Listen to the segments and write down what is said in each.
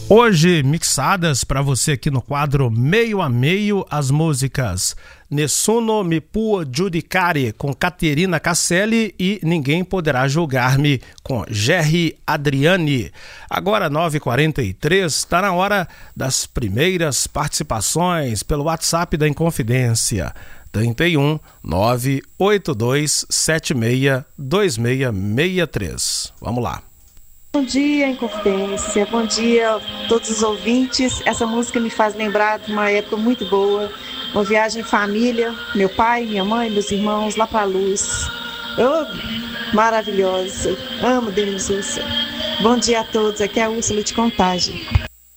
Hoje mixadas para você aqui no quadro Meio a Meio, as músicas Nessuno Mi Può Giudicare com Caterina Casselli e Ninguém Poderá Julgar-me com Jerry Adriani. Agora 9h43, está na hora das primeiras participações pelo WhatsApp da Inconfidência. 31 982 76 2663. Vamos lá. Bom dia, Inconfidência. Bom dia a todos os ouvintes. Essa música me faz lembrar de uma época muito boa. Uma viagem em família, meu pai, minha mãe, meus irmãos, lá para a luz. Maravilhosa. Amo Denis Úrsula. Bom dia a todos. Aqui é a Úrsula de Contagem.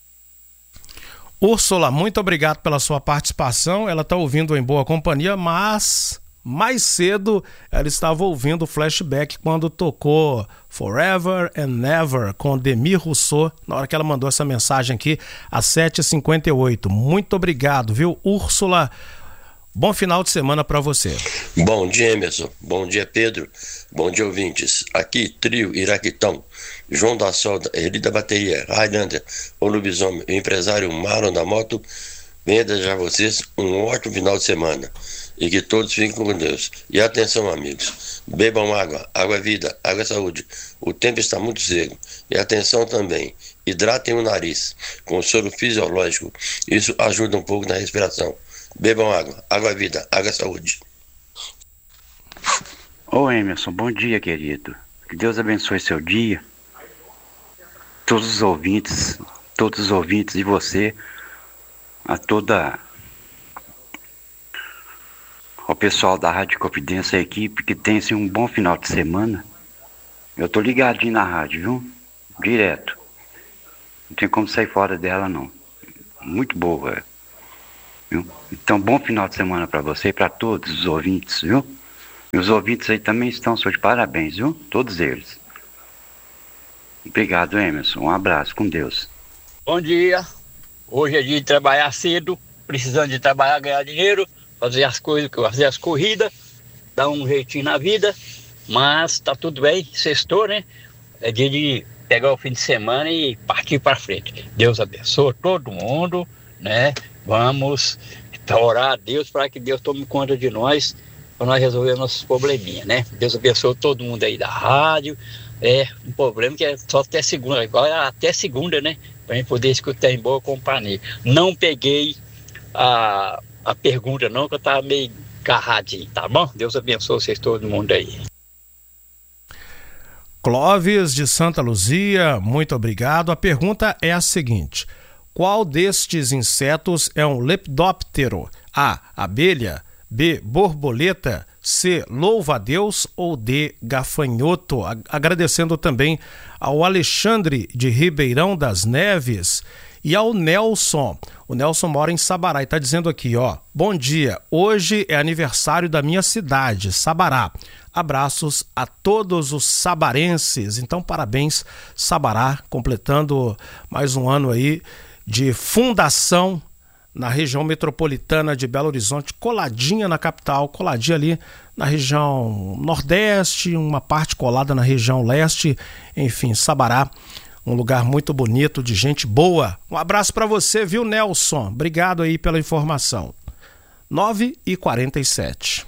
Úrsula, muito obrigado pela sua participação. Ela está ouvindo em boa companhia, mas mais cedo ela estava ouvindo o flashback quando tocou Forever and Never com Demir Rousseau, na hora que ela mandou essa mensagem aqui às 7h58. Muito obrigado, viu, Úrsula? Bom final de semana para você. Bom dia, Emerson. Bom dia, Pedro. Bom dia, ouvintes. Aqui, trio Iraquitão, João da Solda, Eli da Bateria, Highlander, o Lobisomem, o empresário Marlon da Moto. Venha desejar a vocês um ótimo final de semana. E que todos fiquem com Deus. E atenção, amigos, bebam água, água é vida, água é saúde. O tempo está muito seco. E atenção também, hidratem o nariz com soro fisiológico. Isso ajuda um pouco na respiração. Bebam água, água é vida, água é saúde. Ô Emerson, bom dia, querido. Que Deus abençoe seu dia. Todos os ouvintes e você, ao pessoal da Rádio Confidência, a equipe, que tem assim, um bom final de semana. Eu tô ligadinho na rádio, viu? Direto. Não tem como sair fora dela, não. Muito boa, viu? Então, bom final de semana para você e para todos os ouvintes, viu? E os ouvintes aí também estão de parabéns, viu? Todos eles. Obrigado, Emerson. Um abraço, com Deus. Bom dia. Hoje é dia de trabalhar cedo, precisando de trabalhar, ganhar dinheiro, fazer as coisas, fazer as corridas, dar um jeitinho na vida, mas tá tudo bem, sextou, né? É dia de pegar o fim de semana e partir para frente. Deus abençoe todo mundo, né? Vamos orar a Deus para que Deus tome conta de nós, para nós resolver nossos probleminhas, né? Deus abençoe todo mundo aí da rádio. Um problema que é só até segunda, agora até segunda, né? Para gente poder escutar em boa companhia. Não peguei a pergunta não, que eu tava meio carradinho, tá bom? Deus abençoe vocês, todo mundo aí. Clóvis de Santa Luzia, muito obrigado. A pergunta é a seguinte: qual destes insetos é um lepidóptero? A, abelha, B, borboleta, C, louva-a-Deus ou D, gafanhoto? Agradecendo também ao Alexandre de Ribeirão das Neves e ao Nelson. O Nelson mora em Sabará e está dizendo aqui, ó: bom dia, hoje é aniversário da minha cidade, Sabará. Abraços a todos os sabarenses. Então, parabéns, Sabará, completando mais um ano aí de fundação na região metropolitana de Belo Horizonte, coladinha na capital, coladinha ali na região nordeste, uma parte colada na região leste. Enfim, Sabará, um lugar muito bonito, de gente boa. Um abraço para você, viu, Nelson? Obrigado aí pela informação. 9h47.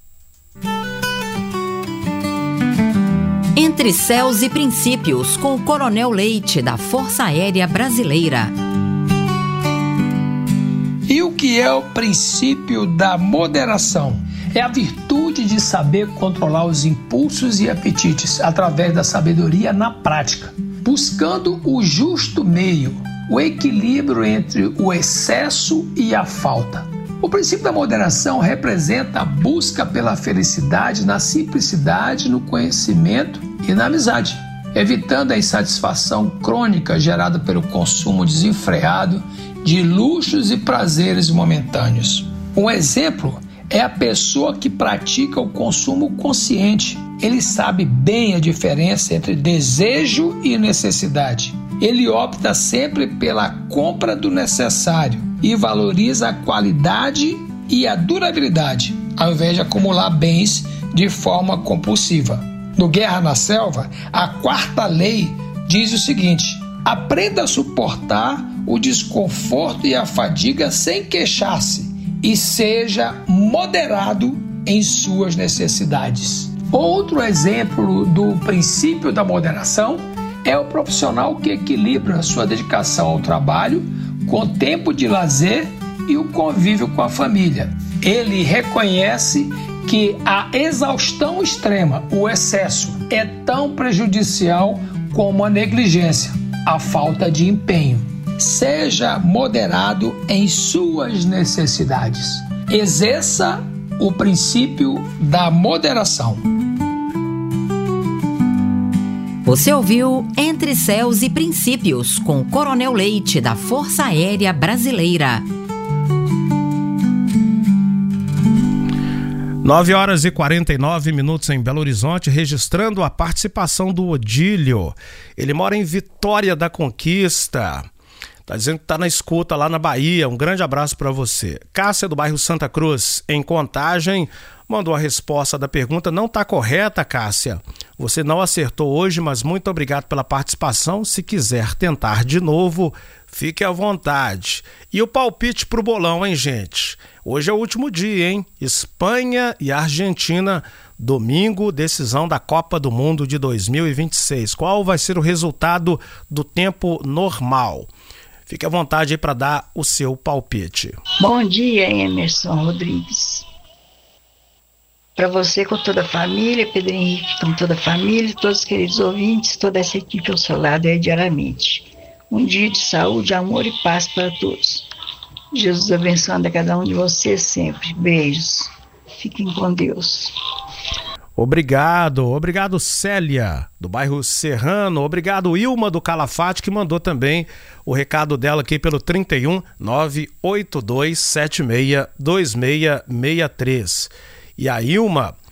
Entre Céus e Princípios, com o Coronel Leite, da Força Aérea Brasileira. E o que é o princípio da moderação? É a virtude de saber controlar os impulsos e apetites através da sabedoria na prática, buscando o justo meio, o equilíbrio entre o excesso e a falta. O princípio da moderação representa a busca pela felicidade na simplicidade, no conhecimento e na amizade, evitando a insatisfação crônica gerada pelo consumo desenfreado de luxos e prazeres momentâneos. Um exemplo é a pessoa que pratica o consumo consciente. Ele sabe bem a diferença entre desejo e necessidade. Ele opta sempre pela compra do necessário e valoriza a qualidade e a durabilidade, ao invés de acumular bens de forma compulsiva. No Guerra na Selva, a quarta lei diz o seguinte: Aprenda a suportar o desconforto e a fadiga sem queixar-se e seja moderado em suas necessidades. Outro exemplo do princípio da moderação é o profissional que equilibra sua dedicação ao trabalho com tempo de lazer e o convívio com a família. Ele reconhece que a exaustão extrema, o excesso, é tão prejudicial como a negligência, a falta de empenho. Seja moderado em suas necessidades. Exerça o princípio da moderação. Você ouviu Entre Céus e Princípios, com Coronel Leite, da Força Aérea Brasileira. 9h49 em Belo Horizonte, registrando a participação do Odílio. Ele mora em Vitória da Conquista. Tá dizendo que tá na escuta lá na Bahia. Um grande abraço para você. Cássia, do bairro Santa Cruz, em Contagem, mandou a resposta da pergunta. Não tá correta, Cássia. Você não acertou hoje, mas muito obrigado pela participação. Se quiser tentar de novo, fique à vontade. E o palpite pro bolão, hein, gente? Hoje é o último dia, hein? Espanha e Argentina, domingo, decisão da Copa do Mundo de 2026. Qual vai ser o resultado do tempo normal? Fique à vontade aí para dar o seu palpite. Bom dia, Emerson Rodrigues. Para você com toda a família, Pedro Henrique com toda a família, todos os queridos ouvintes, toda essa equipe ao seu lado aí diariamente. Um dia de saúde, amor e paz para todos. Jesus abençoando a cada um de vocês sempre. Beijos. Fiquem com Deus. Obrigado Célia, do bairro Serrano. Obrigado Ilma do Calafate, que mandou também o recado dela aqui pelo 31 982762663. E a Ilma